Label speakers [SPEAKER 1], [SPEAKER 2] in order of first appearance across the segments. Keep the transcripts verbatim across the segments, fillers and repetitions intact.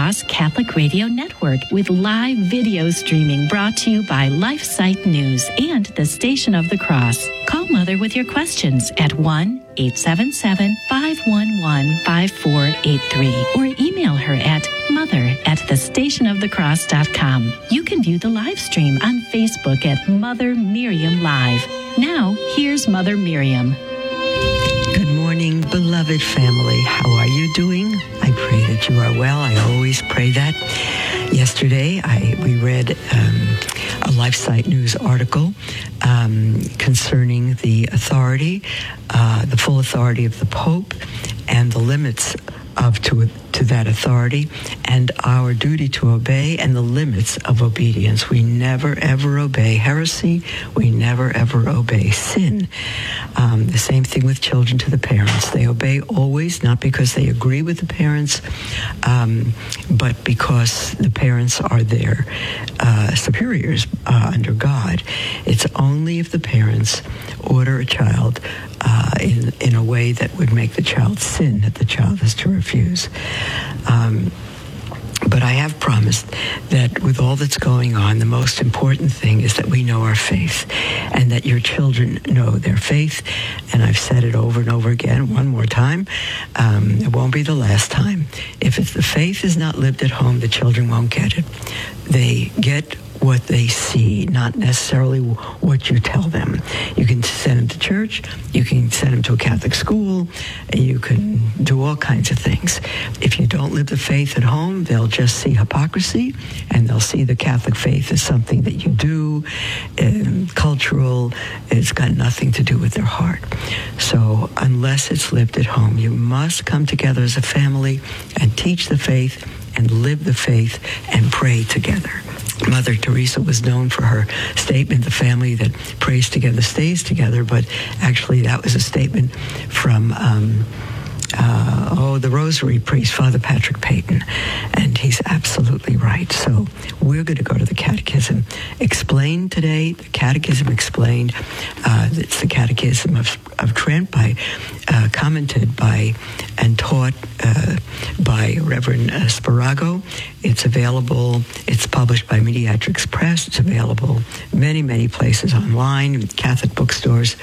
[SPEAKER 1] Cross Catholic Radio Network with live video streaming brought to you by LifeSite News and the Station of the Cross. Call Mother with your questions at one eight seven seven, five one one, five four eight three or email her at mother at the station of the cross dot com. You can view the live stream on Facebook at Mother Miriam Live. Now, here's Mother Miriam.
[SPEAKER 2] Good morning, beloved family. How are you doing? I pray that you are well. I always pray that. Yesterday, I we read um, a LifeSite News article um, concerning the authority, uh, the full authority of the Pope, and the limits of to to that authority, and our duty to obey, and the limits of obedience. We never ever obey heresy. We never ever obey sin. Um, the same thing with children to the parents. They obey always, not because they agree with the parents, um, but because the parents are their uh, superiors uh, under God. It's only if the parents order a child uh, in in a way that would make the child sin that the child is to refuse. Um, but I have promised that with all that's going on, the most important thing is that we know our faith, and that your children know their faith. And I've said it over and over again, one more time. Um, it won't be the last time. If it's, the faith is not lived at home, the children won't get it. They get what they see, not necessarily what you tell them. You can send them to church, you can send them to a Catholic school, you can do all kinds of things. If you don't live the faith at home, they'll just see hypocrisy, and they'll see the Catholic faith as something that you do, um, cultural. It's got nothing to do with their heart. So unless it's lived at home, you must come together as a family and teach the faith and live the faith and pray together. Mother Teresa was known for her statement, the family that prays together stays together, but actually that was a statement from, um, uh, oh, the Rosary priest, Father Patrick Peyton, and he's absolutely right. So we're going to go to the Catechism Explained today. The Catechism Explained, uh, it's the Catechism of, of Trent, by, uh, commented by and taught uh, by Reverend uh, Sparago. It's available, it's published by Mediatrix Press. It's available many, many places online, Catholic bookstores.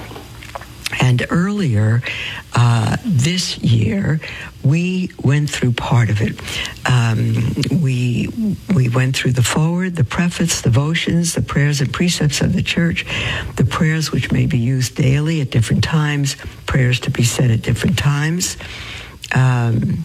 [SPEAKER 2] And earlier uh, this year, we went through part of it. Um, we we went through the foreword, the preface, the devotions, the prayers and precepts of the Church, the prayers which may be used daily at different times, prayers to be said at different times. Um,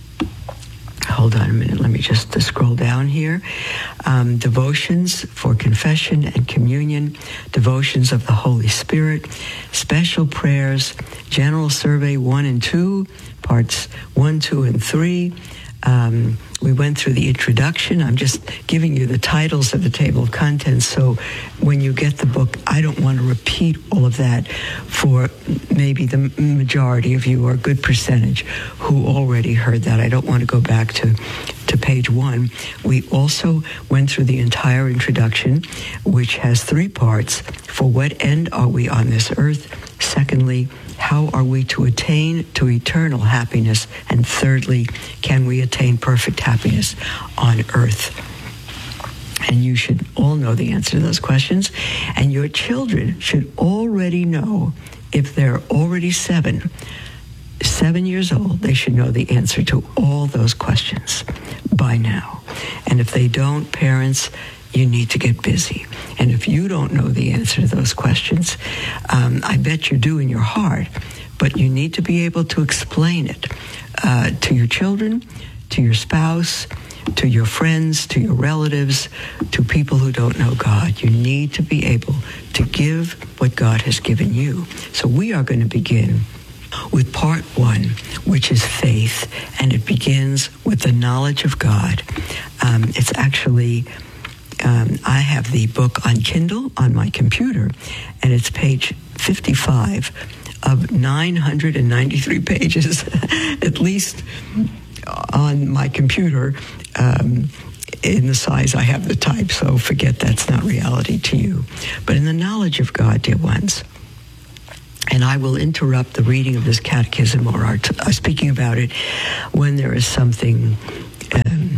[SPEAKER 2] Hold on a minute. Let me just uh, scroll down here. Um, devotions for confession and communion, devotions of the Holy Spirit, special prayers, general survey one and two, parts one, two, and three. Um, we went through the introduction. I'm just giving you the titles of the table of contents, so when you get the book, I don't want to repeat all of that for maybe the majority of you, or a good percentage, who already heard that. I don't want to go back to, to page one. We also went through the entire introduction, which has three parts. For what end are we on this earth? Secondly, how are we to attain to eternal happiness? And thirdly, can we attain perfect happiness on earth? And you should all know the answer to those questions. And your children should already know, if they're already seven, seven years old, they should know the answer to all those questions by now. And if they don't, parents, you need to get busy. And if you don't know the answer to those questions, um, I bet you do in your heart, but you need to be able to explain it uh, to your children, to your spouse, to your friends, to your relatives, to people who don't know God. You need to be able to give what God has given you. So we are going to begin with part one, which is faith, and it begins with the knowledge of God. Um, it's actually... Um, I have the book on Kindle on my computer, and it's page fifty-five of nine hundred ninety-three pages, at least on my computer, um, in the size I have the type, so forget that's not reality to you. But in the knowledge of God, dear ones, and I will interrupt the reading of this catechism or our, t- uh, speaking about it when there is something um,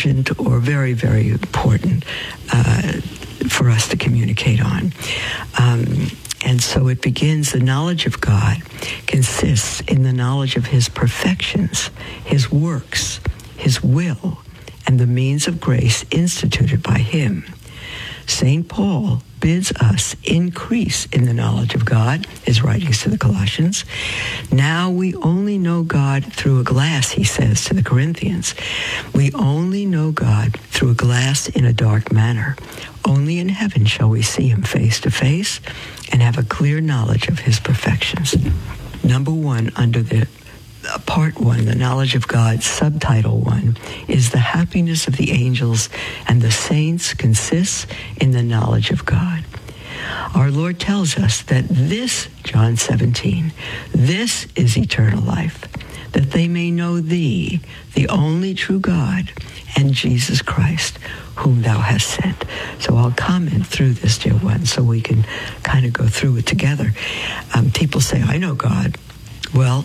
[SPEAKER 2] urgent or very, very important uh, for us to communicate on. Um, and so it begins, the knowledge of God consists in the knowledge of his perfections, his works, his will, and the means of grace instituted by him. Saint Paul bids us increase in the knowledge of God, his writings to the Colossians. Now we only know God through a glass, he says to the Corinthians. We only know God through a glass in a dark manner. Only in heaven shall we see him face to face and have a clear knowledge of his perfections. Number one, under the uh, part one, the knowledge of God, subtitle one, is the happiness of the angels and the saints consists in the knowledge of God. Our Lord tells us that this, John seventeen, this is eternal life, that they may know thee, the only true God, and Jesus Christ, whom thou hast sent. So I'll comment through this, dear one, so we can kind of go through it together. Um, people say, I know God. Well,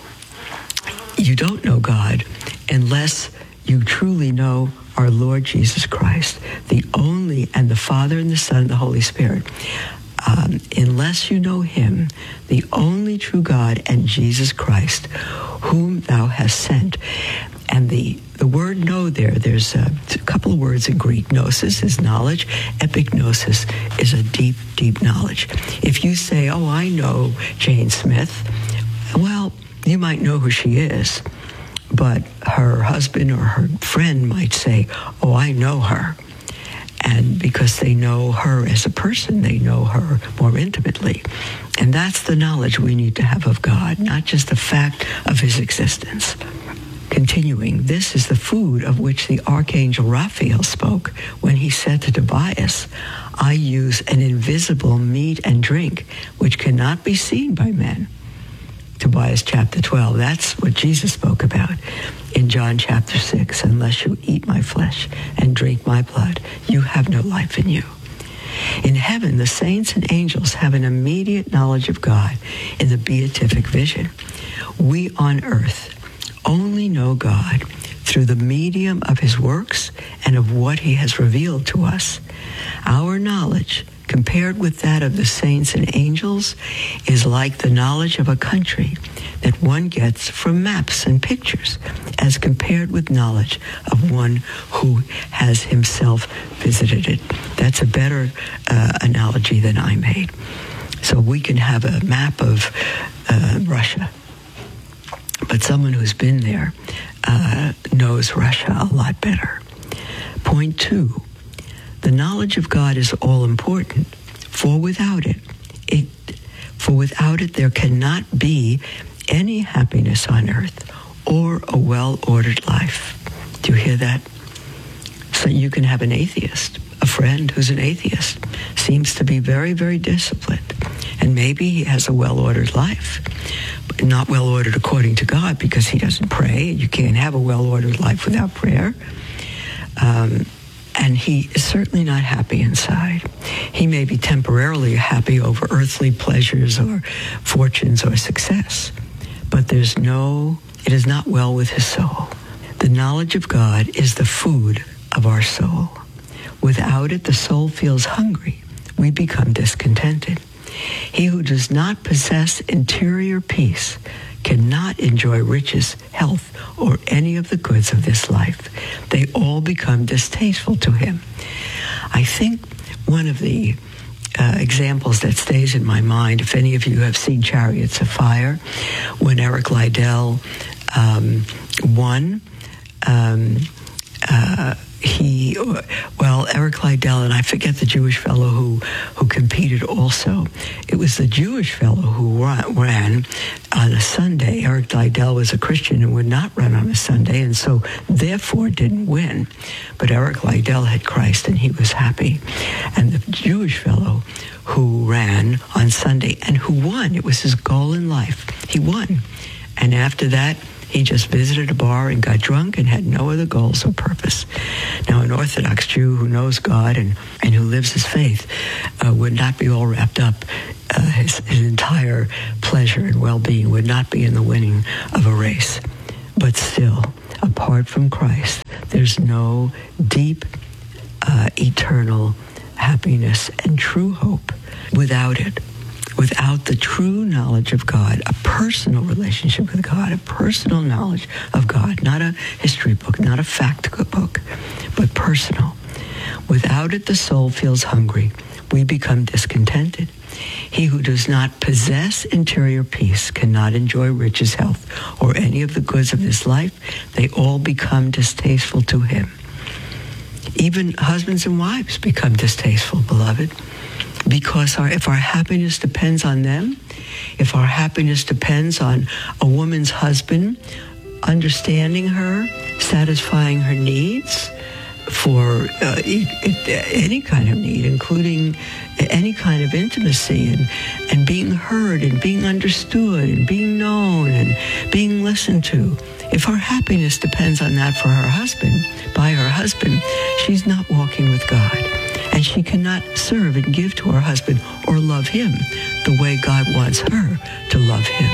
[SPEAKER 2] you don't know God unless you truly know our Lord Jesus Christ, the only, and the Father and the Son and the Holy Spirit. Um, unless you know him, the only true God, and Jesus Christ, whom thou hast sent. And the, the word know there, there's a, a couple of words in Greek. Gnosis is knowledge. Epignosis is a deep, deep knowledge. If you say, oh, I know Jane Smith, well, you might know who she is, but her husband or her friend might say, oh, I know her. And because they know her as a person, they know her more intimately. And that's the knowledge we need to have of God, not just the fact of his existence. Continuing, this is the food of which the Archangel Raphael spoke when he said to Tobias, I use an invisible meat and drink which cannot be seen by men. Tobias chapter twelve, that's what Jesus spoke about in John chapter six. Unless you eat my flesh and drink my blood, you have no life in you. In heaven, the saints and angels have an immediate knowledge of God in the beatific vision. We on earth only know God through the medium of his works and of what he has revealed to us. Our knowledge, compared with that of the saints and angels, is like the knowledge of a country that one gets from maps and pictures, as compared with knowledge of one who has himself visited it. That's a better uh, analogy than I made. So we can have a map of uh, Russia, but someone who's been there uh, knows Russia a lot better. Point two, the knowledge of God is all important, for without it, it, for without it there cannot be any happiness on earth or a well-ordered life. Do you hear that? So you can have an atheist, a friend who's an atheist, seems to be very, very disciplined, and maybe he has a well-ordered life, but not well-ordered according to God because he doesn't pray. You can't have a well-ordered life without prayer. Um, And he is certainly not happy inside. He may be temporarily happy over earthly pleasures or fortunes or success, but there's no, it is not well with his soul. The knowledge of God is the food of our soul. Without it, the soul feels hungry. We become discontented. He who does not possess interior peace cannot enjoy riches, health, or any of the goods of this life. They all become distasteful to him. I think one of the uh, examples that stays in my mind, if any of you have seen Chariots of Fire, when Eric Liddell um, won, um, uh, he, well, Eric Liddell, and I forget the Jewish fellow who, who competed also. It was the Jewish fellow who ran on a Sunday. Eric Liddell was a Christian and would not run on a Sunday, and so therefore didn't win. But Eric Liddell had Christ, and he was happy. And the Jewish fellow who ran on Sunday and who won, it was his goal in life. He won. And after that, he just visited a bar and got drunk and had no other goals or purpose. Now, an Orthodox Jew who knows God and, and who lives his faith uh, would not be all wrapped up. Uh, his, his entire pleasure and well-being would not be in the winning of a race. But still, apart from Christ, there's no deep, uh, eternal happiness and true hope without it. Without the true knowledge of God, a personal relationship with God, a personal knowledge of God, not a history book, not a fact book, but personal. Without it, the soul feels hungry. We become discontented. He who does not possess interior peace cannot enjoy riches, health, or any of the goods of this life. They all become distasteful to him. Even husbands and wives become distasteful, beloved. Because our, if our happiness depends on them, if our happiness depends on a woman's husband understanding her, satisfying her needs for uh, e- any kind of need, including any kind of intimacy and, and being heard and being understood and being known and being listened to. If our happiness depends on that for her husband, by her husband, she's not walking with God. And she cannot serve and give to her husband or love him the way God wants her to love him.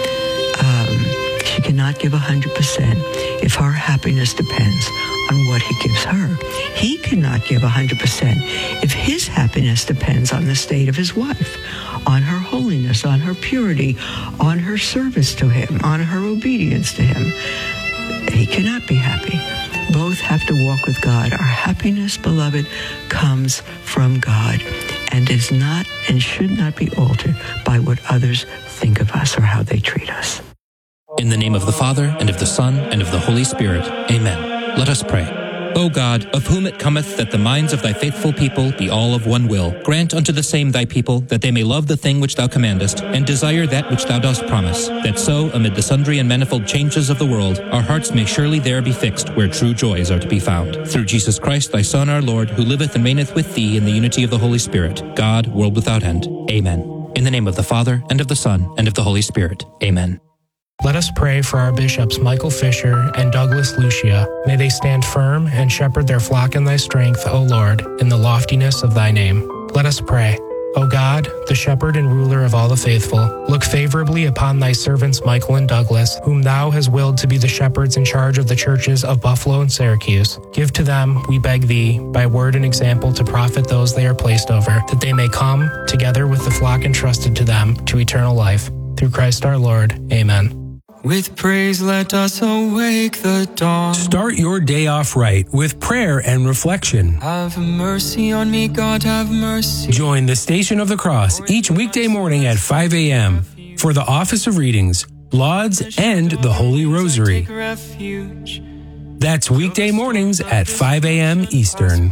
[SPEAKER 2] Um, she cannot give one hundred percent if her happiness depends on what he gives her. He cannot give one hundred percent if his happiness depends on the state of his wife, on her holiness, on her purity, on her service to him, on her obedience to him. He cannot be happy. Both have to walk with God. Our happiness, beloved, comes from God and is not and should not be altered by what others think of us or how they treat us.
[SPEAKER 3] In the name of the Father, and of the Son, and of the Holy Spirit. Amen. Let us pray. O God, of whom it cometh that the minds of thy faithful people be all of one will, grant unto the same thy people that they may love the thing which thou commandest, and desire that which thou dost promise, that so, amid the sundry and manifold changes of the world, our hearts may surely there be fixed where true joys are to be found. Through Jesus Christ, thy Son, our Lord, who liveth and reigneth with thee in the unity of the Holy Spirit, God, world without end. Amen. In the name of the Father, and of the Son, and of the Holy Spirit. Amen.
[SPEAKER 4] Let us pray for our bishops Michael Fisher and Douglas Lucia. May they stand firm and shepherd their flock in thy strength, O Lord, in the loftiness of thy name. Let us pray. O God, the shepherd and ruler of all the faithful, look favorably upon thy servants Michael and Douglas, whom thou hast willed to be the shepherds in charge of the churches of Buffalo and Syracuse. Give to them, we beg thee, by word and example to profit those they are placed over, that they may come, together with the flock entrusted to them, to eternal life. Through Christ our Lord. Amen.
[SPEAKER 5] With praise let us awake the dawn.
[SPEAKER 6] Start your day off right with prayer and reflection.
[SPEAKER 5] Have mercy on me, God, have mercy.
[SPEAKER 6] Join the Station of the Cross each weekday morning at five a.m. for the Office of Readings, Lauds, and the Holy Rosary. That's weekday mornings at five a.m. Eastern.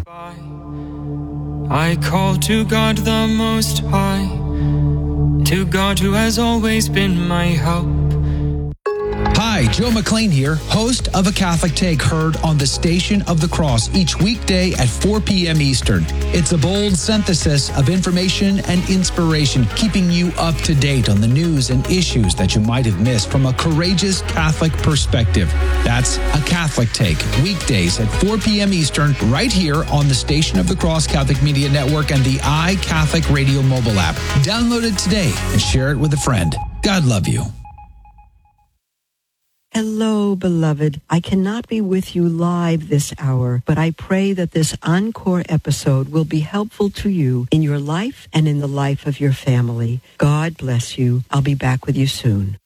[SPEAKER 5] I call to God the Most High, to God who has always been my help.
[SPEAKER 7] Hi, Joe McLean here, host of A Catholic Take, heard on the Station of the Cross each weekday at four p.m. Eastern. It's a bold synthesis of information and inspiration, keeping you up to date on the news and issues that you might have missed from a courageous Catholic perspective. That's A Catholic Take, weekdays at four p.m. Eastern, right here on the Station of the Cross Catholic Media Network and the iCatholic Radio mobile app. Download it today and share it with a friend. God love you.
[SPEAKER 2] Hello, beloved. I cannot be with you live this hour, but I pray that this encore episode will be helpful to you in your life and in the life of your family. God bless you. I'll be back with you soon.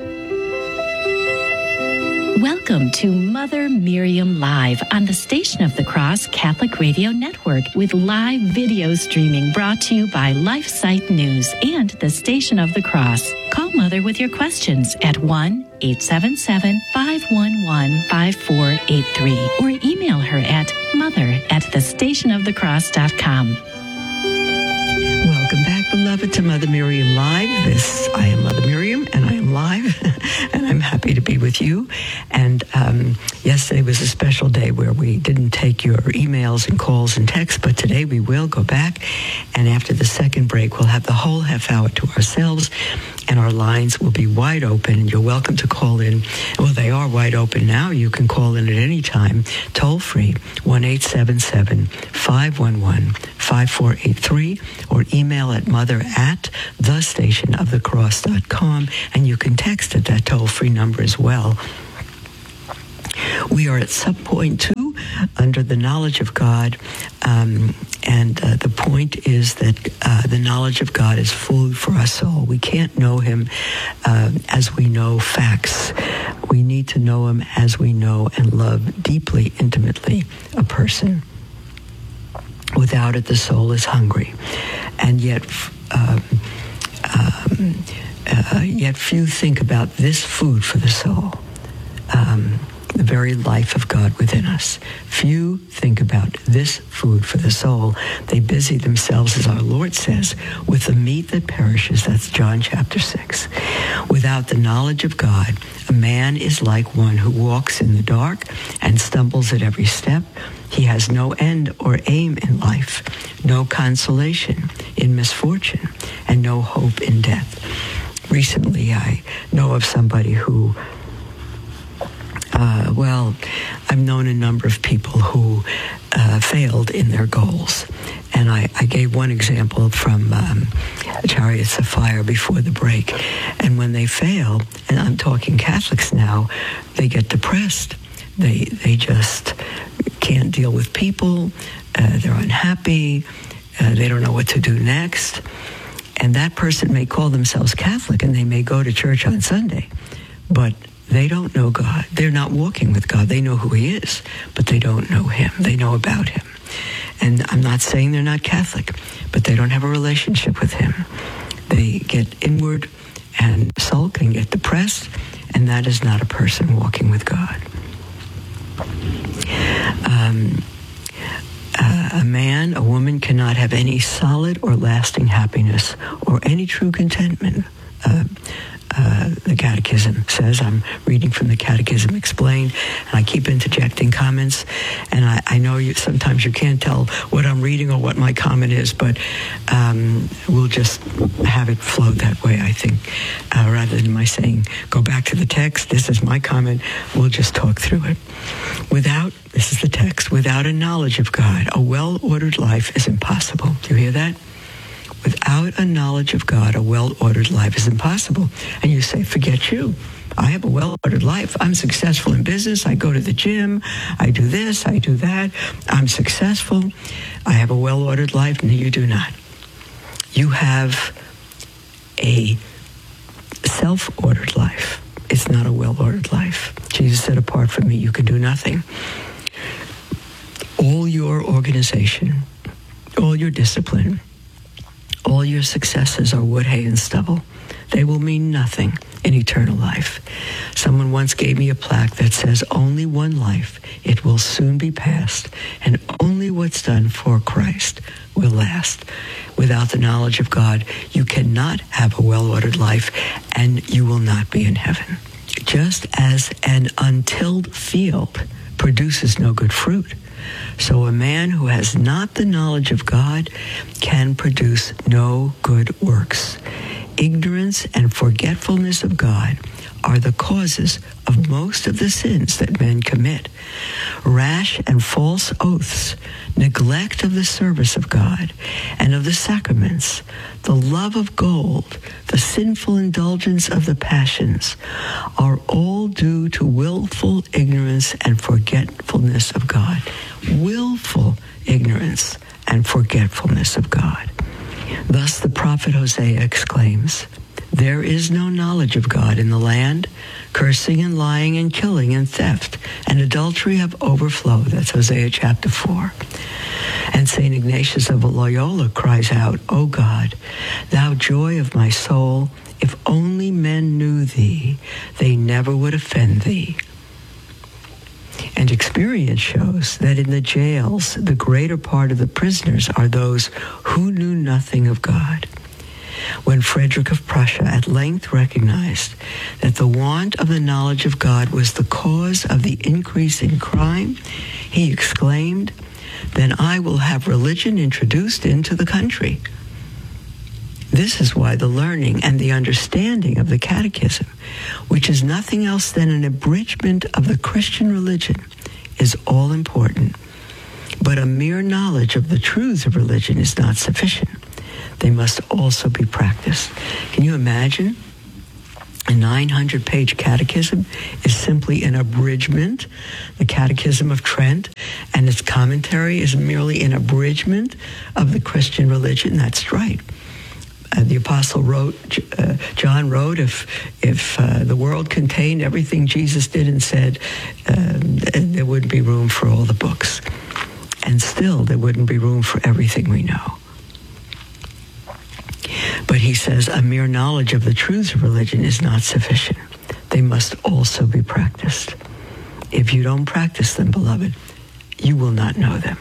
[SPEAKER 1] Welcome to Mother Miriam Live on the Station of the Cross Catholic Radio Network with live video streaming brought to you by LifeSite News and the Station of the Cross. Call Mother with your questions at one eight seven seven, five one one, five four eight three or email her at mother at the station of the cross dot com.
[SPEAKER 2] Welcome back, beloved, to Mother Miriam Live. This, I am Mother Miriam, and I am live, and I'm happy to be with you. And um, yesterday was a special day where we didn't take your emails and calls and texts, but today we will go back, and after the second break, we'll have the whole half hour to ourselves, and our lines will be wide open. You're welcome to call in. Well, they are wide open now. You can call in at any time, toll free, one eight seven seven, five one one, five four eight three, or email at mother at the station of the cross dot com, and you can text at that toll-free number as well. We are at subpoint two under the knowledge of God, um, and uh, the point is that uh, the knowledge of God is food for our soul. We can't know him uh, as we know facts. We need to know him as we know and love deeply, intimately a person. Without it, the soul is hungry, and yet um, um, uh, yet few think about this food for the soul. Um, the very life of God within us. Few think about this food for the soul. They busy themselves, as our Lord says, with the meat that perishes. That's John chapter six. Without the knowledge of God, a man is like one who walks in the dark and stumbles at every step. He has no end or aim in life, no consolation in misfortune, and no hope in death. Recently, I know of somebody who Uh, well, I've known a number of people who uh, failed in their goals. And I, I gave one example from um, Chariots of Fire before the break. And when they fail, and I'm talking Catholics now, they get depressed. They, they just can't deal with people. Uh, they're unhappy. Uh, they don't know what to do next. And that person may call themselves Catholic, and they may go to church on Sunday. But they don't know God. They're not walking with God. They know who he is, but they don't know him. They know about him. And I'm not saying they're not Catholic, but they don't have a relationship with him. They get inward and sulk and get depressed, and that is not a person walking with God. Um, uh, a man, a woman cannot have any solid or lasting happiness or any true contentment. Uh, Uh, the Catechism says. I'm reading from the Catechism Explained, and I keep interjecting comments, and I, I know you sometimes you can't tell what I'm reading or what my comment is, but um, we'll just have it flow that way, I think, uh, rather than my saying, go back to the text, this is my comment, we'll just talk through it. Without, this is the text, without a knowledge of God, a well-ordered life is impossible. Do you hear that? Without a knowledge of God, a well-ordered life is impossible. And you say, forget you. I have a well-ordered life. I'm successful in business. I go to the gym. I do this. I do that. I'm successful. I have a well-ordered life. No, you do not. You have a self-ordered life. It's not a well-ordered life. Jesus said, apart from me, you can do nothing. All your organization, all your discipline, all your successes are wood, hay, and stubble. They will mean nothing in eternal life. Someone once gave me a plaque that says, only one life, it will soon be past, and only what's done for Christ will last. Without the knowledge of God, you cannot have a well-ordered life, and you will not be in heaven. Just as an untilled field produces no good fruit, so a man who has not the knowledge of God can produce no good works. Ignorance and forgetfulness of God are the causes of most of the sins that men commit. Rash and false oaths, neglect of the service of God and of the sacraments, the love of gold, the sinful indulgence of the passions, are all due to willful ignorance and forgetfulness of God. Willful ignorance and forgetfulness of God. Thus the prophet Hosea exclaims, there is no knowledge of God in the land. Cursing and lying and killing and theft and adultery have overflowed. That's Hosea chapter four. And Saint Ignatius of Loyola cries out, O God, thou joy of my soul, if only men knew thee, they never would offend thee. And experience shows that in the jails, the greater part of the prisoners are those who knew nothing of God. When Frederick of Prussia at length recognized that the want of the knowledge of God was the cause of the increase in crime, he exclaimed, then I will have religion introduced into the country. This is why the learning and the understanding of the Catechism, which is nothing else than an abridgment of the Christian religion, is all important. But a mere knowledge of the truths of religion is not sufficient. They must also be practiced. Can you imagine A nine hundred page catechism is simply an abridgment, the Catechism of Trent, and its commentary is merely an abridgment of the Christian religion. That's right. Uh, the apostle wrote, uh, John wrote, if if uh, the world contained everything Jesus did and said, uh, there wouldn't be room for all the books. And still, there wouldn't be room for everything we know. But he says a mere knowledge of the truths of religion is not sufficient. They must also be practiced. If you don't practice them, beloved, you will not know them.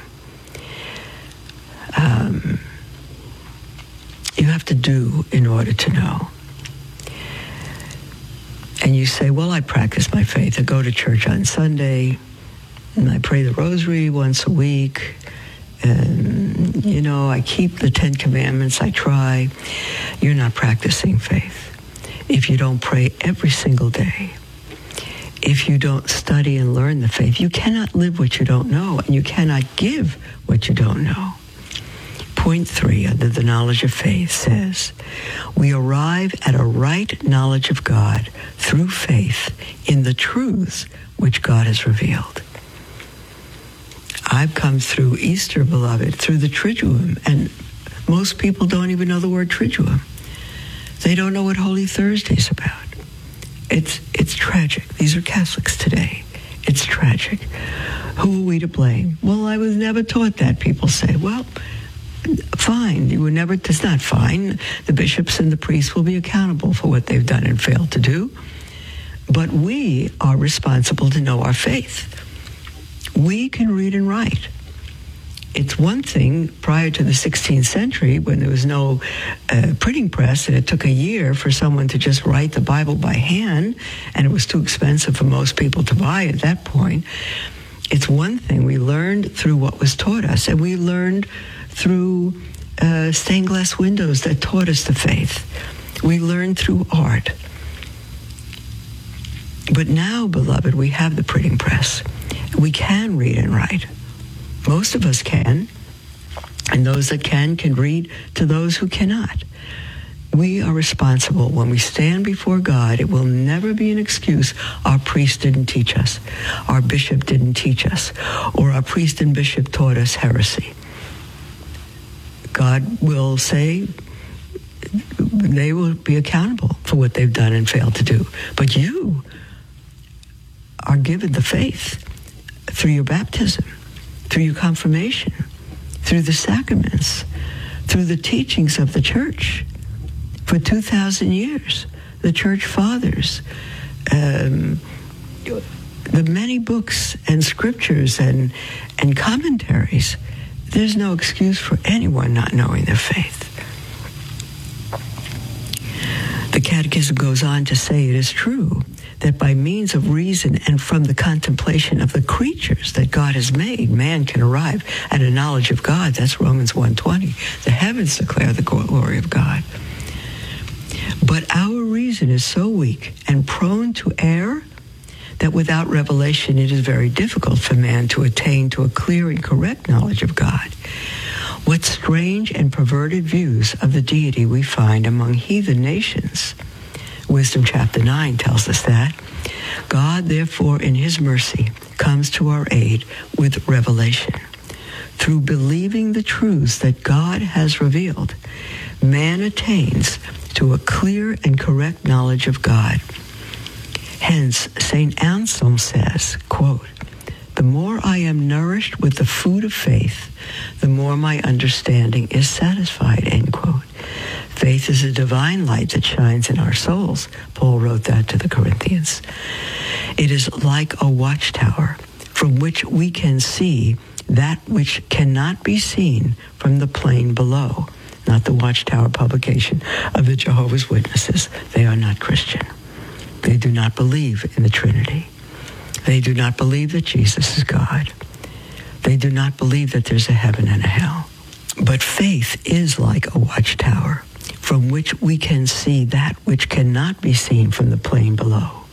[SPEAKER 2] Um, you have to do in order to know. And you say, well, I practice my faith. I go to church on Sunday, and I pray the rosary once a week. And, you know, I keep the Ten Commandments. I try. You're not practicing faith. If you don't pray every single day, if you don't study and learn the faith, you cannot live what you don't know, and you cannot give what you don't know. Point three under the knowledge of faith says, we arrive at a right knowledge of God through faith in the truths which God has revealed. I've come through Easter, beloved, through the Triduum, and most people don't even know the word Triduum. They don't know what Holy Thursday is about. It's it's tragic. These are Catholics today. It's tragic. Who are we to blame? Well, I was never taught that, people say. Well, fine. You were never, it's not fine. The bishops and the priests will be accountable for what they've done and failed to do. But we are responsible to know our faith. We can read and write. It's one thing prior to the sixteenth century when there was no uh, printing press and it took a year for someone to just write the Bible by hand, and it was too expensive for most people to buy at that point. It's one thing. We learned through what was taught us, and we learned through uh, stained glass windows that taught us the faith. We learned through art. But now, beloved, we have the printing press. We can read and write. Most of us can, and those that can can read to those who cannot. We are responsible. When we stand before God, it will never be an excuse, our priest didn't teach us, our bishop didn't teach us, or our priest and bishop taught us heresy. God will say they will be accountable for what they've done and failed to do. But you are given the faith through your baptism, through your confirmation, through the sacraments, through the teachings of the church for two thousand years, the church fathers, um, the many books and scriptures and, and commentaries. There's no excuse for anyone not knowing their faith. The Catechism goes on to say it is true that by means of reason and from the contemplation of the creatures that God has made, man can arrive at a knowledge of God. That's Romans one twenty. The heavens declare the glory of God. But our reason is so weak and prone to err that without revelation it is very difficult for man to attain to a clear and correct knowledge of God. What strange and perverted views of the deity we find among heathen nations. Wisdom chapter nine tells us that. God, therefore, in his mercy, comes to our aid with revelation. Through believing the truths that God has revealed, man attains to a clear and correct knowledge of God. Hence, Saint Anselm says, quote, "The more I am nourished with the food of faith, the more my understanding is satisfied," end quote. Faith is a divine light that shines in our souls. Paul wrote that to the Corinthians. It is like a watchtower from which we can see that which cannot be seen from the plain below. Not the Watchtower publication of the Jehovah's Witnesses. They are not Christian. They do not believe in the Trinity. They do not believe that Jesus is God. They do not believe that there's a heaven and a hell. But faith is like a watchtower from which we can see that which cannot be seen from the plain below.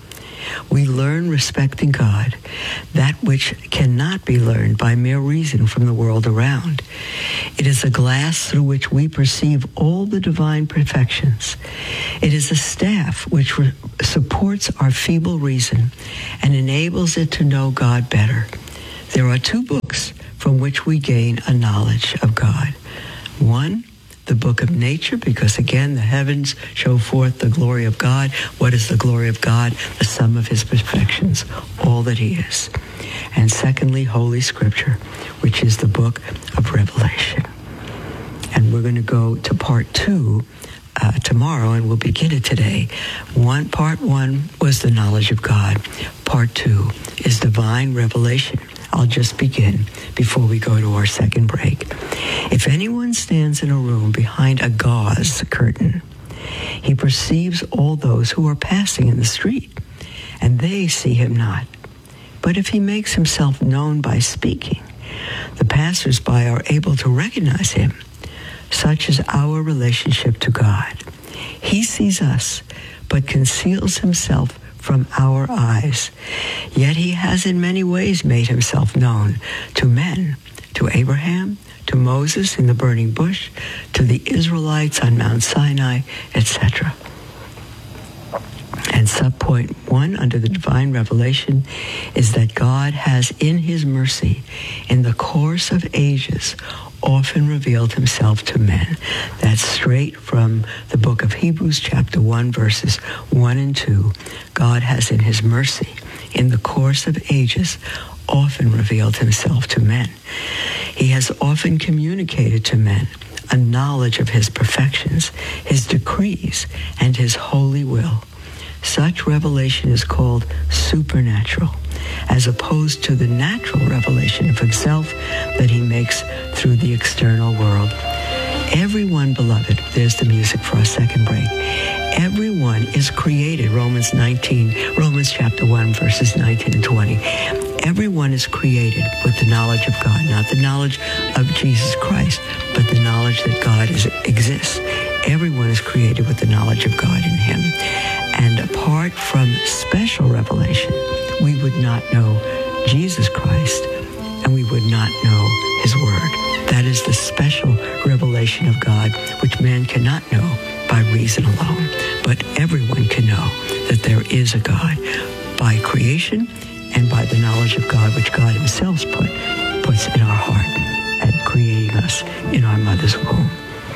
[SPEAKER 2] We learn respecting God, that which cannot be learned by mere reason from the world around. It is a glass through which we perceive all the divine perfections. It is a staff which re- supports our feeble reason and enables it to know God better. There are two books from which we gain a knowledge of God. One, the book of nature, because again, the heavens show forth the glory of God. What is the glory of God? The sum of his perfections, all that he is. And secondly, Holy Scripture, which is the book of Revelation. And we're going to go to part two uh, tomorrow, and we'll begin it today. One, part one was the knowledge of God. Part two is divine revelation. I'll just begin before we go to our second break. If anyone stands in a room behind a gauze curtain, he perceives all those who are passing in the street, and they see him not. But if he makes himself known by speaking, the passers-by are able to recognize him. Such is our relationship to God. He sees us, but conceals himself from our eyes. Yet he has in many ways made himself known to men, to Abraham, to Moses in the burning bush, to the Israelites on Mount Sinai, et cetera. And subpoint one under the divine revelation is that God has in his mercy, in the course of ages, often revealed himself to men. That's straight from the book of Hebrews, chapter one, verses one and two. God has in his mercy, in the course of ages, often revealed himself to men. He has often communicated to men a knowledge of his perfections, his decrees, and his holy will. Such revelation is called supernatural, as opposed to the natural revelation of himself that he makes through the external world. Everyone, beloved, there's the music for our second break. Everyone is created, Romans nineteen, Romans chapter one, verses nineteen and twenty. Everyone is created with the knowledge of God, not the knowledge of Jesus Christ, but the knowledge that God is, exists. Everyone is created with the knowledge of God in him. And apart from special revelation, we would not know Jesus Christ, and we would not know his word. That is the special revelation of God, which man cannot know by reason alone. But everyone can know that there is a God by creation and by the knowledge of God, which God himself put, puts in our heart at creating us in our mother's womb.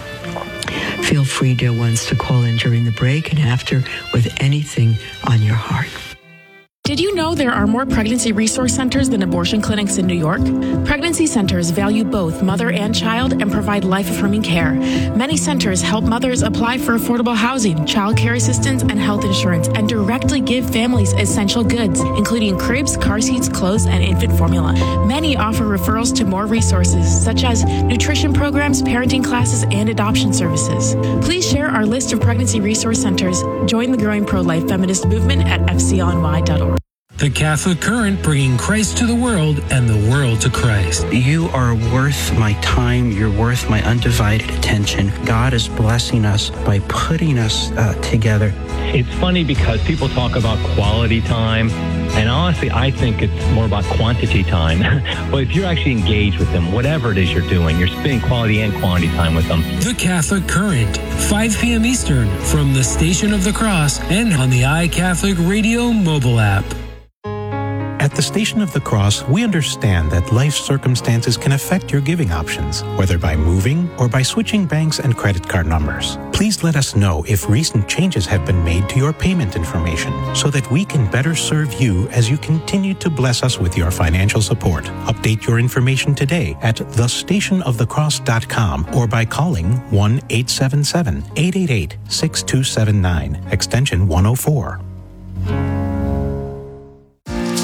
[SPEAKER 2] Feel free, dear ones, to call in during the break and after with anything on your heart.
[SPEAKER 8] Did you know there are more pregnancy resource centers than abortion clinics in New York? Pregnancy centers value both mother and child and provide life-affirming care. Many centers help mothers apply for affordable housing, child care assistance, and health insurance, and directly give families essential goods, including cribs, car seats, clothes, and infant formula. Many offer referrals to more resources, such as nutrition programs, parenting classes, and adoption services. Please share our list of pregnancy resource centers. Join the growing pro-life feminist movement at f c o n y dot org.
[SPEAKER 6] The Catholic Current, bringing Christ to the world and the world to Christ.
[SPEAKER 9] You are worth my time. You're worth my undivided attention. God is blessing us by putting us uh, together.
[SPEAKER 10] It's funny because people talk about quality time, and honestly, I think it's more about quantity time. But if you're actually engaged with them, whatever it is you're doing, you're spending quality and quantity time with them.
[SPEAKER 6] The Catholic Current, five p.m. Eastern, from the Station of the Cross and on the iCatholic Radio mobile app.
[SPEAKER 11] At the Station of the Cross, we understand that life circumstances can affect your giving options, whether by moving or by switching banks and credit card numbers. Please let us know if recent changes have been made to your payment information so that we can better serve you as you continue to bless us with your financial support. Update your information today at the station of the cross dot com or by calling one eight seven seven, eight eight eight, six two seven nine, extension one oh four.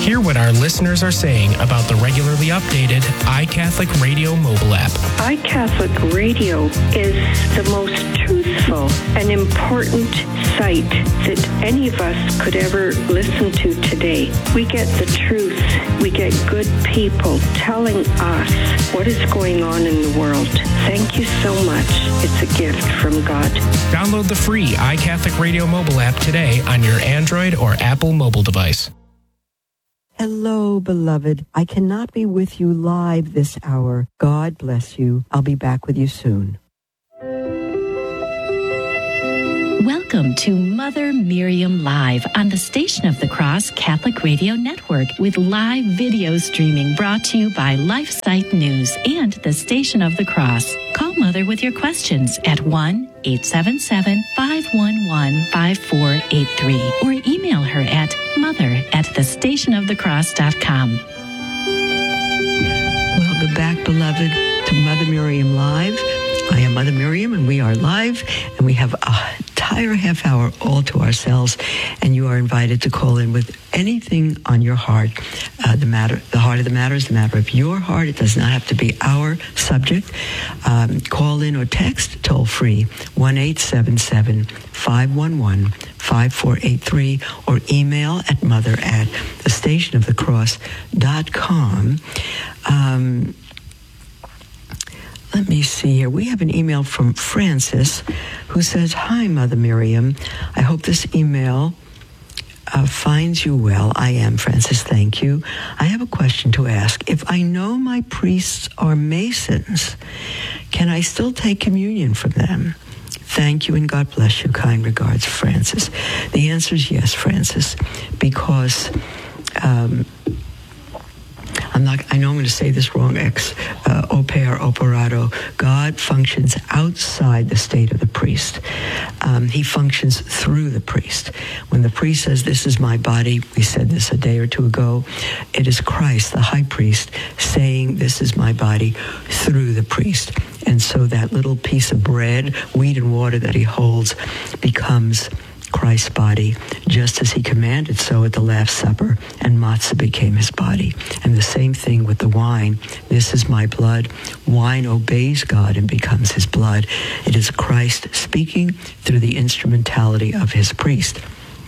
[SPEAKER 4] hear what our listeners are saying about the regularly updated iCatholic Radio mobile app.
[SPEAKER 12] iCatholic Radio is the most truthful and important site that any of us could ever listen to today. We get the truth. We get good people telling us what is going on in the world. Thank you so much. It's a gift from God.
[SPEAKER 4] Download the free iCatholic Radio mobile app today on your Android or Apple mobile device.
[SPEAKER 2] Hello, beloved. I cannot be with you live this hour. God bless you. I'll be back with you soon.
[SPEAKER 1] Welcome to Mother Miriam Live on the Station of the Cross Catholic Radio Network with live video streaming brought to you by LifeSite News and the Station of the Cross. Call Mother with your questions at one eight seven seven, five one one, five four eight three or email her at mother at the station of the cross dot com.
[SPEAKER 2] Welcome back, beloved, to Mother Miriam Live. I am Mother Miriam, and we are live, and we have a entire half hour all to ourselves, and you are invited to call in with anything on your heart. Uh, the matter, the heart of the matter is the matter of your heart. It does not have to be our subject. Um, call in or text toll free one eight seven seven, five one one, five four eight three or email at mother at the station of the cross dot com. Um, Let me see here. We have an email from Francis who says, "Hi, Mother Miriam. I hope this email uh, finds you well." I am, Francis. Thank you. I have a question to ask. If I know my priests are Masons, can I still take communion from them? Thank you, and God bless you. Kind regards, Francis. The answer is yes, Francis, because um, I'm not, I know I'm going to say this wrong, ex uh, opere operato. God functions outside the state of the priest. Um, he functions through the priest. When the priest says, "This is my body," we said this a day or two ago, it is Christ, the high priest, saying, "This is my body," through the priest. And so that little piece of bread, wheat and water that he holds, becomes Christ's body, just as he commanded so at the Last Supper, and matzah became his body. And the same thing with the wine. This is my blood. Wine obeys God and becomes his blood. It is Christ speaking through the instrumentality of his priest.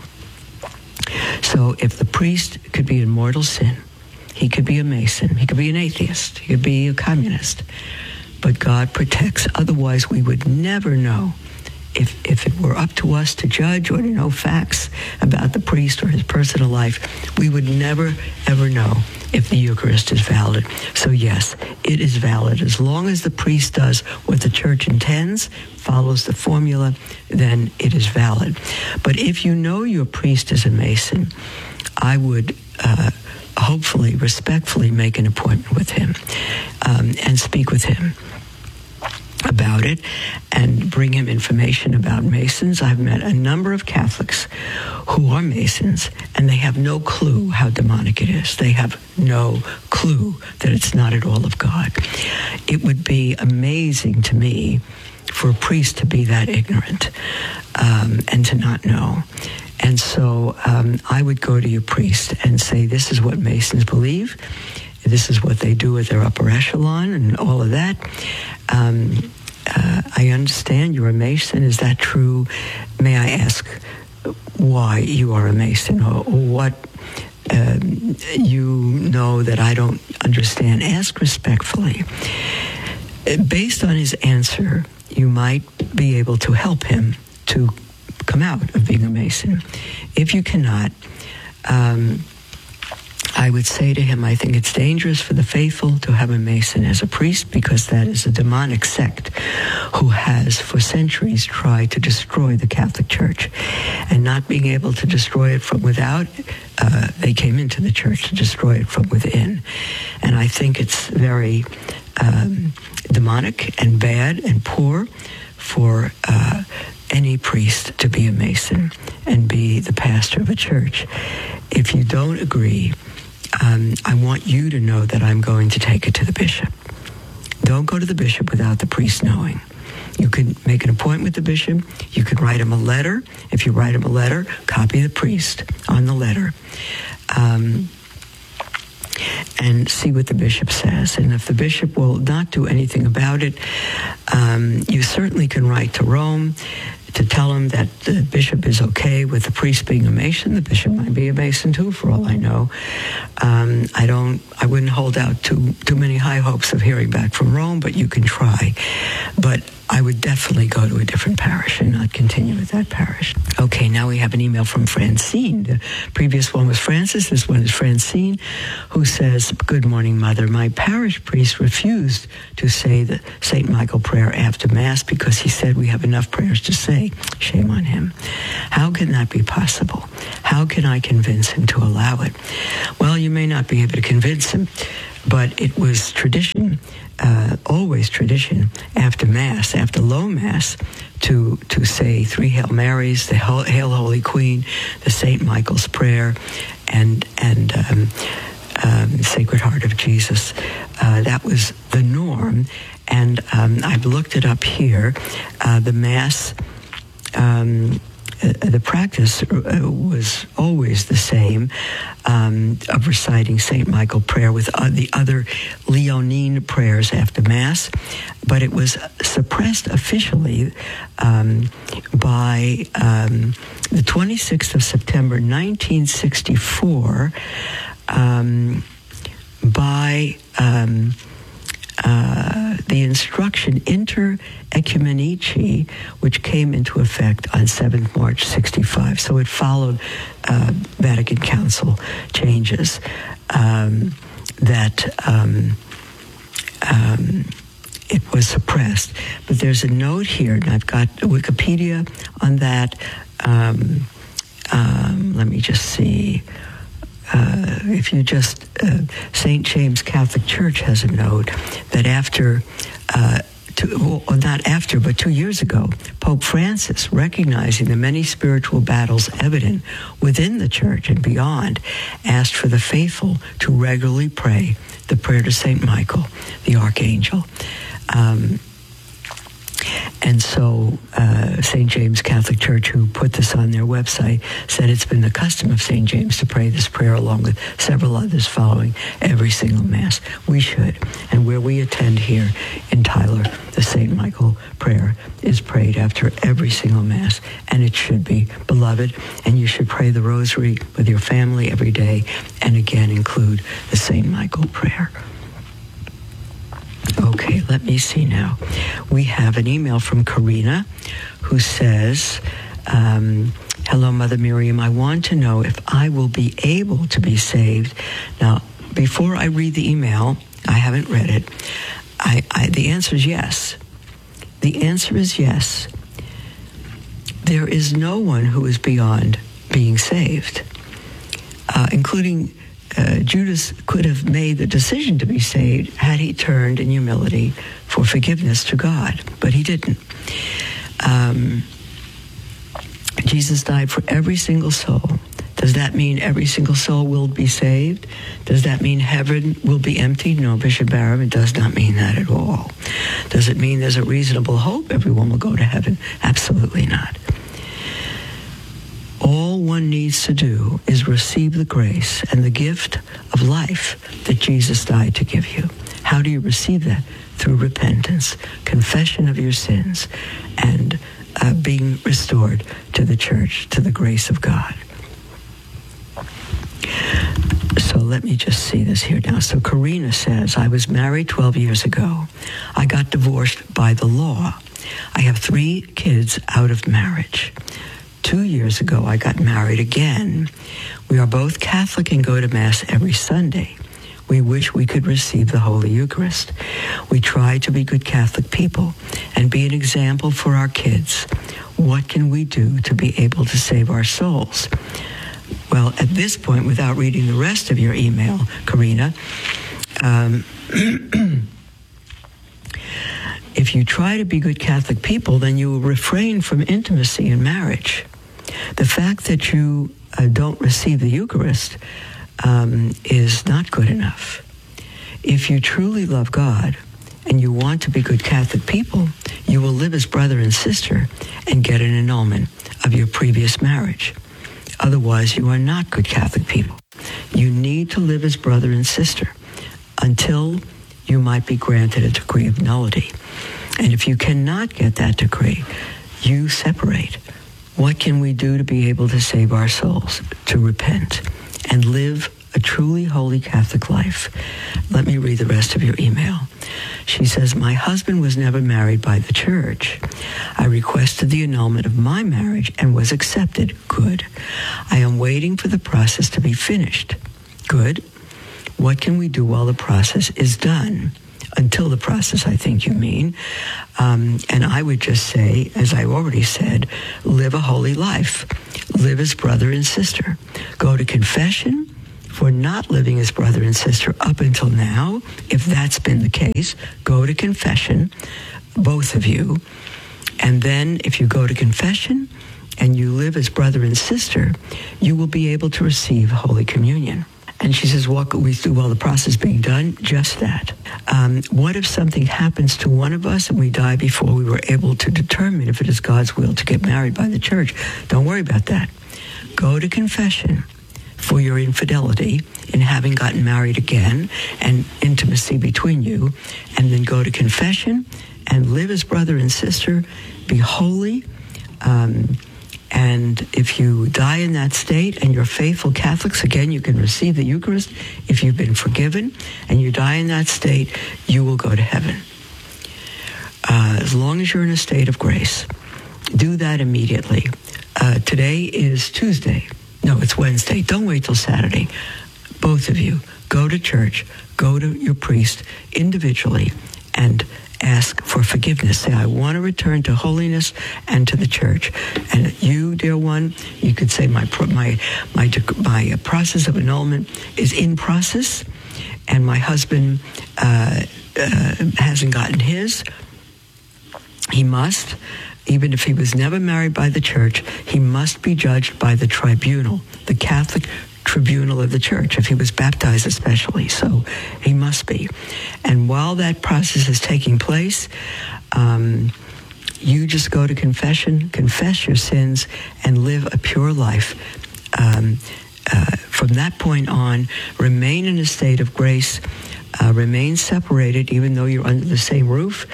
[SPEAKER 2] So if the priest could be in mortal sin, he could be a Mason, he could be an atheist, he could be a communist, but God protects. Otherwise, we would never know. If if it were up to us to judge or to know facts about the priest or his personal life, we would never, ever know if the Eucharist is valid. So yes, it is valid. As long as the priest does what the Church intends, follows the formula, then it is valid. But if you know your priest is a Mason, I would uh, hopefully, respectfully make an appointment with him um, and speak with him about it and bring him information about Masons. I've met a number of Catholics who are Masons, and they have no clue how demonic it is. They have no clue that it's not at all of God. It would be amazing to me for a priest to be that ignorant um, and to not know. And so um, I would go to your priest and say, "This is what Masons believe. This is what they do with their upper echelon," and all of that. Um, uh, I understand you're a Mason. Is that true? May I ask why you are a Mason, or, or what um, you know that I don't understand? Ask respectfully. Based on his answer, you might be able to help him to come out of being a Mason. If you cannot, um, I would say to him, I think it's dangerous for the faithful to have a Mason as a priest, because that is a demonic sect who has for centuries tried to destroy the Catholic Church. And not being able to destroy it from without, uh, they came into the Church to destroy it from within. And I think it's very um, demonic and bad and poor for uh, any priest to be a Mason and be the pastor of a church. If you don't agree, Um, I want you to know that I'm going to take it to the bishop. Don't go to the bishop without the priest knowing. You can make an appointment with the bishop. You can write him a letter. If you write him a letter, copy the priest on the letter. Um, and see what the bishop says. And if the bishop will not do anything about it, um, you certainly can write to Rome to tell him that the bishop is okay with the priest being a Mason. The bishop might be a Mason too, for all I know. Um, I don't. I wouldn't hold out too too many high hopes of hearing back from Rome, but you can try. But I would definitely go to a different parish and not continue with that parish. Okay, now we have an email from Francine. The previous one was Francis. This one is Francine, who says, "Good morning, Mother. My parish priest refused to say the Saint Michael prayer after Mass because he said we have enough prayers to say. Shame on him. How can that be possible? How can I convince him to allow it?" Well, you may not be able to convince him, but it was tradition, uh, always tradition, after Mass, after low Mass, to to say three Hail Marys, the Hail Holy Queen, the Saint Michael's Prayer, and and um, um, Sacred Heart of Jesus. Uh, that was the norm, and um, I've looked it up here. Uh, the Mass. Um, the practice was always the same, um, of reciting Saint Michael prayer with uh, the other Leonine prayers after Mass, but it was suppressed officially um, by um, the twenty-sixth of September, nineteen sixty-four, um, by um, uh, the instruction Inter Ecumenici, which came into effect on seventh of March sixty-five. So it followed uh, Vatican Council changes um, that um, um, it was suppressed. But there's a note here, and I've got Wikipedia on that. Um, um, let me just see. Uh, if you just, uh, Saint James Catholic Church has a note that after, uh, two, well, not after, but two years ago, Pope Francis, recognizing the many spiritual battles evident within the Church and beyond, asked for the faithful to regularly pray the prayer to Saint Michael, the Archangel. Um, And so uh, Saint James Catholic Church, who put this on their website, said it's been the custom of Saint James to pray this prayer along with several others following every single Mass. We should. And where we attend here in Tyler, the Saint Michael prayer is prayed after every single Mass, and it should be, beloved. And you should pray the Rosary with your family every day, and again include the Saint Michael prayer. Okay, let me see now. We have an email from Karina who says, um, hello, Mother Miriam. I want to know if I will be able to be saved. Now, before I read the email, I haven't read it. I, I, the answer is yes. The answer is yes. There is no one who is beyond being saved, uh, including Uh, Judas could have made the decision to be saved had he turned in humility for forgiveness to God, but he didn't. Um, Jesus died for every single soul. Does that mean every single soul will be saved? Does that mean heaven will be empty? No, Bishop Barham, it does not mean that at all. Does it mean there's a reasonable hope everyone will go to heaven? Absolutely not. All one needs to do is receive the grace and the gift of life that Jesus died to give you. How do you receive that? Through repentance, confession of your sins, and uh, being restored to the church, to the grace of God. So let me just see this here now. So Karina says, I was married twelve years ago. I got divorced by the law. I have three kids out of marriage. Two years ago, I got married again. We are both Catholic and go to Mass every Sunday. We wish we could receive the Holy Eucharist. We try to be good Catholic people and be an example for our kids. What can we do to be able to save our souls? Well, at this point, without reading the rest of your email, Karina, um, if you try to be good Catholic people, then you will refrain from intimacy in marriage. The fact that you uh, don't receive the Eucharist um, is not good enough. If you truly love God and you want to be good Catholic people, you will live as brother and sister and get an annulment of your previous marriage. Otherwise, you are not good Catholic people. You need to live as brother and sister until you might be granted a decree of nullity. And if you cannot get that decree, you separate. What can we do to be able to save our souls? To repent and live a truly holy Catholic life. Let me read the rest of your email. She says, my husband was never married by the church. I requested the annulment of my marriage and was accepted. Good. I am waiting for the process to be finished. Good. What can we do while the process is done? Until the process, I think you mean. Um, and I would just say, as I already said, live a holy life. Live as brother and sister. Go to confession for not living as brother and sister up until now. If that's been the case, go to confession, both of you. And then if you go to confession and you live as brother and sister, you will be able to receive Holy Communion. And she says, what could we do while the process is being done? Just that. Um, what if something happens to one of us and we die before we were able to determine if it is God's will to get married by the church? Don't worry about that. Go to confession for your infidelity in having gotten married again and intimacy between you, and then go to confession and live as brother and sister, be holy, um, and if you die in that state and you're faithful Catholics, again, you can receive the Eucharist. If you've been forgiven and you die in that state, you will go to heaven. Uh, as long as you're in a state of grace, do that immediately. Uh, today is Tuesday. No, it's Wednesday. Don't wait till Saturday. Both of you, go to church, go to your priest individually, and ask for forgiveness. Say, I want to return to holiness and to the church. And you, dear one, you could say, my my my my process of annulment is in process, and my husband uh, uh, hasn't gotten his. He must. Even if he was never married by the church, he must be judged by the tribunal, the Catholic tribunal of the church, if he was baptized especially. So he must be. And while that process is taking place, um, you just go to confession, confess your sins, and live a pure life. Um, uh, from that point on, remain in a state of grace, uh, remain separated even though you're under the same roof.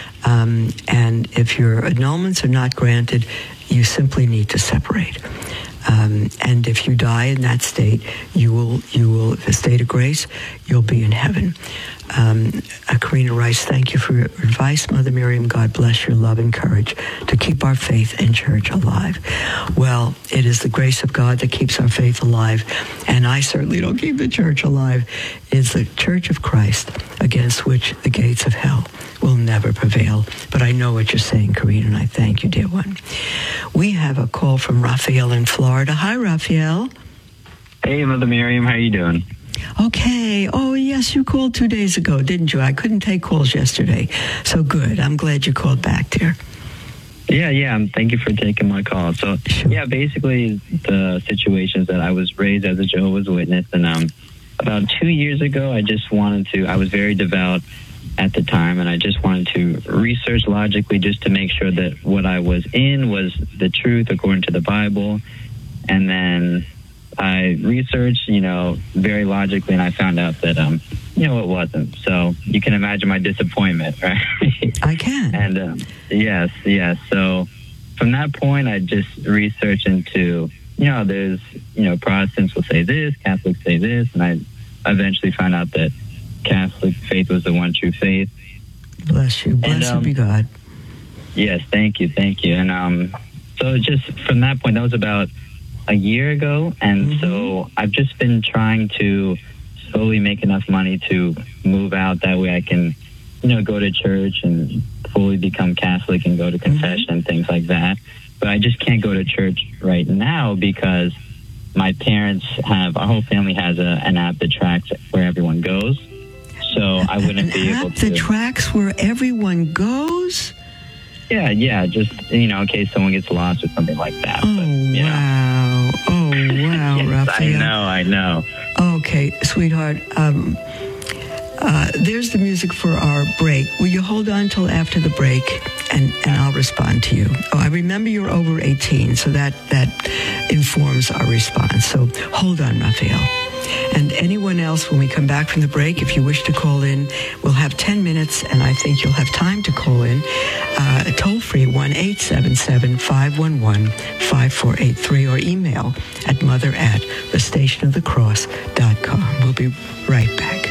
[SPEAKER 2] Um, and if your annulments are not granted, you simply need to separate. Um, and if you die in that state, you will, you will, the state of grace, you'll be in heaven. Um, uh, Karina Rice, thank you for your advice. Mother Miriam, God bless your love and courage to keep our faith and church alive. Well, it is the grace of God that keeps our faith alive, and I certainly don't keep the church alive. It's the Church of Christ against which the gates of hell will never prevail. But I know what you're saying, Karina, and I thank you, dear one. We have a call from Raphael in Florida. Hi, Raphael.
[SPEAKER 13] Hey, Mother Miriam. How are you doing?
[SPEAKER 2] Okay. Oh, yes, you called two days ago, didn't you? I couldn't take calls yesterday. So good. I'm glad you called back, dear.
[SPEAKER 13] Yeah, yeah. Thank you for taking my call. So, sure. yeah, basically the situations that I was raised as a Jehovah's Witness, and um, about two years ago, I just wanted to, I was very devout at the time, and I just wanted to research logically just to make sure that what I was in was the truth according to the Bible. And then I researched, you know, very logically, and I found out that, um, you know, it wasn't. So you can imagine my disappointment, right?
[SPEAKER 2] I can.
[SPEAKER 13] And um, yes, yes. So from that point, I just researched into, you know, there's, you know, Protestants will say this, Catholics say this, and I eventually found out that Catholic faith was the one true faith.
[SPEAKER 2] Bless you. Blessed um, be God.
[SPEAKER 13] Yes, thank you, thank you. And um, so just from that point, that was about a year ago, and mm-hmm. so I've just been trying to slowly make enough money to move out. That way I can, you know, go to church and fully become Catholic and go to confession mm-hmm. and things like that. But I just can't go to church right now because my parents have, our whole family has a, an app that tracks where everyone goes. So I wouldn't
[SPEAKER 2] An
[SPEAKER 13] be
[SPEAKER 2] app
[SPEAKER 13] able to.
[SPEAKER 2] that tracks where everyone goes?
[SPEAKER 13] Yeah, yeah, just, you know, in case someone gets lost or something like that.
[SPEAKER 2] Oh,
[SPEAKER 13] but, you
[SPEAKER 2] wow.
[SPEAKER 13] Know.
[SPEAKER 2] Oh, wow,
[SPEAKER 13] yes,
[SPEAKER 2] Raphael.
[SPEAKER 13] I know, I know.
[SPEAKER 2] Okay, sweetheart. Um, uh, there's the music for our break. Will you hold on till after the break, and, and I'll respond to you. Oh, I remember you're over eighteen, so that, that informs our response. So hold on, Raphael. And anyone else, when we come back from the break, if you wish to call in, we'll have ten minutes, and I think you'll have time to call in. Uh, toll free, one eight seven seven, five one one, five four eight three, or email at mother at the station of the cross dot com. We'll be right back.